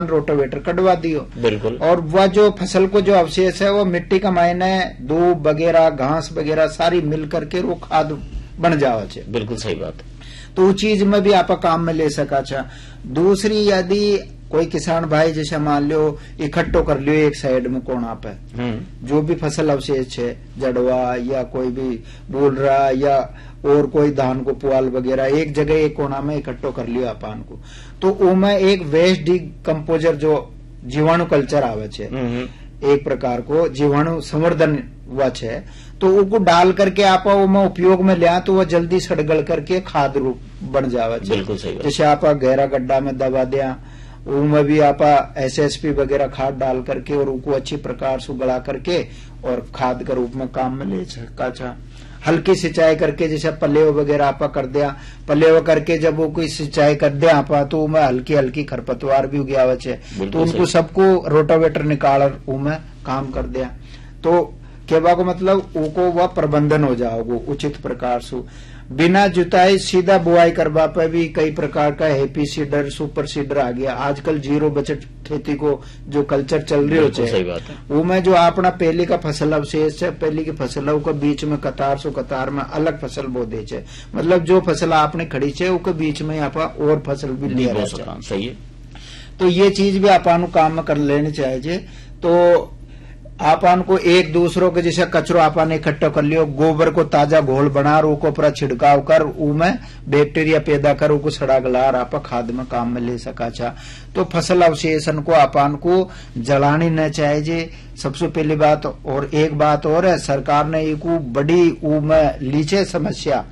Rotavator कटवा दियो। बिल्कुल। और वह जो फसल को जो अवशेष है वो मिट्टी का मायने दूब वगैरह घास वगैरह सारी मिल करके वो खाद बन जावे छे। बिल्कुल सही बात है। तो वो चीज में भी आप काम में ले सका छा। दूसरी यदि कोई किसान भाई जैसे मान लो इकट्ठो कर लियो एक साइड में कोना पे जो भी फसल अवशेष है जड़वा या कोई भी बोल रहा या और कोई धान को पुआल वगैरह एक जगह एक कोना में इकट्ठो कर लियो अपन को, तो उनमें एक वेस्ट डिकम्पोजर जो जीवाणु कल्चर आवे छे एक प्रकार को जीवाणु संवर्धन हुआ छे, तो उनको डाल करके आप उपयोग में लिया तो वह जल्दी सड़गल करके खाद रूप बन जावे छे। बिल्कुल सही। जैसे आप गहरा गड्ढा में दबा दिया उनमें भी आप SSP वगैरह खाद डाल करके और उनको अच्छी प्रकार से गला करके और खाद के रूप में काम में ले सका था। हल्की सिंचाई करके जैसे पल्लेव वगैरह आप कर दिया, पल्लेव करके जब वो कोई सिंचाई कर दिया आप तो उनमें हल्की हल्की खरपतवार भी उगया हुआ है, तो उनको सबको रोटावेटर निकाल उनमें काम कर दिया। तो कहवा को मतलब उनको वह प्रबंधन हो जाओगे उचित प्रकार से। बिना जुताई सीधा बुआई करवा पे भी कई प्रकार का हैप्पी सीडर सुपर सीडर आ गया। आजकल जीरो बजट खेती को जो कल्चर चल रही हो वो में जो अपना पहले का फसल अवशेष है पहले की फसल के बीच में कतार सो कतार में अलग फसल बो दे छे, मतलब जो फसल आपने खड़ी छे उसके बीच में आप और फसल भी ले सही है। तो ये चीज भी अपन काम में कर लेनी चाहिए। तो आपन को एक दूसरों के जैसे कचरो आपने इकट्ठा कर लियो, गोबर को ताजा घोल बना उसको पूरा छिड़काव कर उमें बैक्टीरिया पैदा कर उसको सड़ा गलार आप खाद में काम में ले सका छा। तो फसल अवशेषन को आपन को जलानी न चाहिए सबसे पहली बात। और एक बात और है, सरकार ने एक बड़ी लीचे समस्या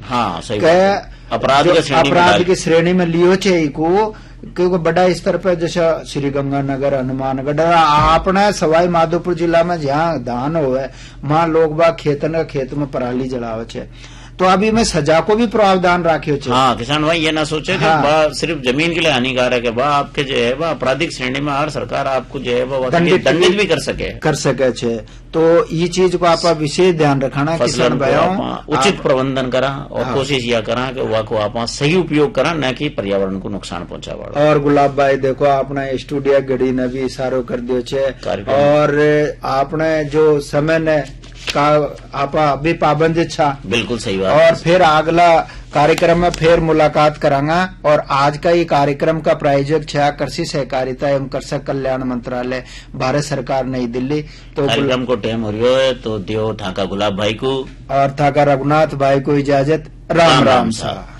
अपराध की श्रेणी में लियो छे को, क्योंकि बड़ा स्तर पर जैसे श्री गंगानगर हनुमानगढ़ अपने सवाई माधोपुर जिला में जहाँ धान हो वहां लोग बाग खेत में पराली जलावे छे। तो अभी मैं सजा को भी प्रावधान राख्यो छे। हाँ, किसान भाई ये ना सोचे कि सिर्फ जमीन के लिए हानिकारक है, आपके जो है वह आपराधिक श्रेणी में हर सरकार आपको जो है वह दंडित भी कर सके छे। तो ये चीज को आप विशेष ध्यान रखना किसान भाइयों, उचित प्रबंधन करा और कोशिश यह करा कि वह को आप सही उपयोग करा न कि पर्यावरण को नुकसान पहुंचावा। और गुलाब भाई देखो आपने स्टूडियो घड़ी ने भी इशारो कर दियो छे और आपने जो समय ने का आप अभी पाबंदी छा। बिल्कुल सही बात। और फिर अगला कार्यक्रम में फिर मुलाकात करांगा। और आज का ये कार्यक्रम का प्रायोजक छा कृषि सहकारिता एवं कृषक कल्याण मंत्रालय भारत सरकार नई दिल्ली। तो कार्यक्रम को टाइम हो रही है तो दियो ठाका गुलाब भाई को और ठाका रघुनाथ भाई को इजाजत। राम राम सा।